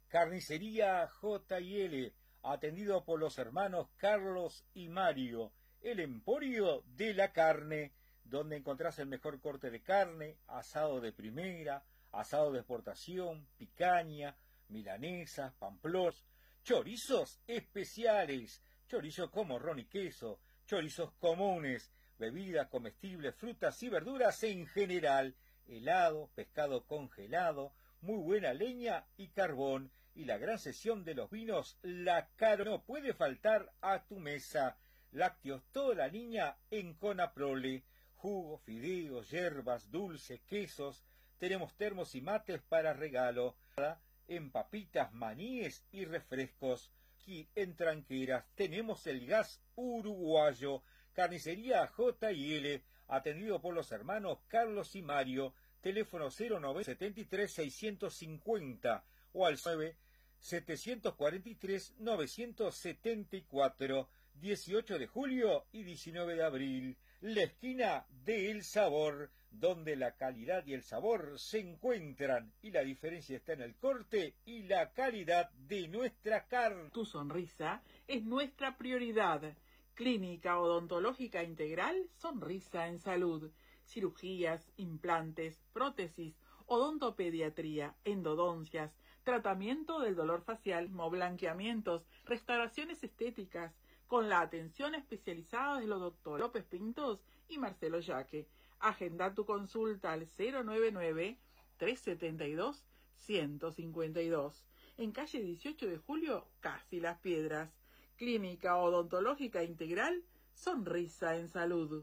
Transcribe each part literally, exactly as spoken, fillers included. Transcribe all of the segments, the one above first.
Carnicería J y L, atendido por los hermanos Carlos y Mario, el emporio de la carne, donde encontrás el mejor corte de carne, asado de primera, asado de exportación, picaña, milanesas, pamplos, chorizos especiales, chorizo con morrón y queso, chorizos comunes, bebidas comestibles, frutas y verduras en general, helado, pescado congelado, muy buena leña y carbón, y la gran sesión de los vinos La Caro no puede faltar a tu mesa. Lácteos toda la línea en Conaprole, jugo, fideos, hierbas, dulces, quesos, tenemos termos y mates para regalo, en papitas, maníes y refrescos. Aquí en Tranqueras tenemos el gas uruguayo, carnicería J y L, atendido por los hermanos Carlos y Mario, teléfono cero nueve setenta y tres seiscientos cincuenta o al nueve setecientos cuarenta y tres novecientos setenta y cuatro, dieciocho de julio y diecinueve de abril, la esquina de El Sabor, donde la calidad y el sabor se encuentran y la diferencia está en el corte y la calidad de nuestra carne. Tu sonrisa es nuestra prioridad. Clínica Odontológica Integral Sonrisa en Salud. Cirugías, implantes, prótesis, odontopediatría, endodoncias, tratamiento del dolor facial, blanqueamientos, restauraciones estéticas, con la atención especializada de los doctores López Pintos y Marcelo Yaque. Agenda tu consulta al cero nueve nueve, tres setenta y dos, ciento cincuenta y dos. En calle dieciocho de julio, Casi Las Piedras. Clínica Odontológica Integral, Sonrisa en Salud.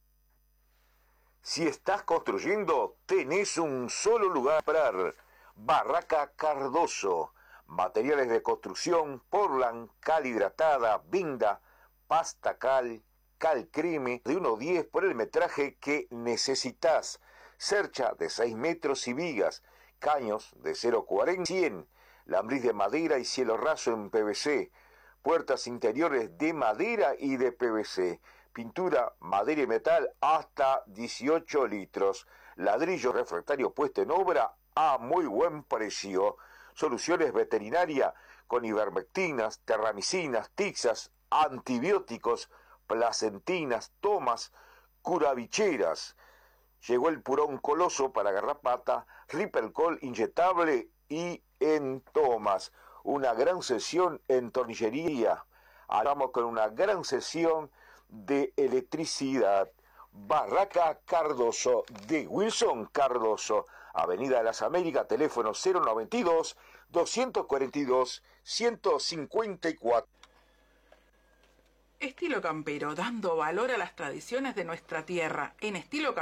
Si estás construyendo, tenés un solo lugar para comprar. Barraca Cardoso. Materiales de construcción, Portland, cal hidratada, vinda, pasta cal, cal creme, de uno diez por el metraje que necesitas. Cercha de seis metros y vigas. Caños de cero cuarenta a cien. Lambriz de madera y cielo raso en P V C. Puertas interiores de madera y de P V C. Pintura, madera y metal hasta dieciocho litros. Ladrillo refractario puesto en obra a muy buen precio. Soluciones veterinaria con ivermectinas, terramicinas, tixas, antibióticos, placentinas, tomas, curavicheras. Llegó el purón coloso para garrapata, Ripelcol inyectable y en tomas. Una gran sesión en tornillería. Hablamos con una gran sesión de electricidad. Barraca Cardoso, de Wilson Cardoso, Avenida de las Américas, teléfono cero noventa y dos, doscientos cuarenta y dos, ciento cincuenta y cuatro. Estilo campero, dando valor a las tradiciones de nuestra tierra. En Estilo Campero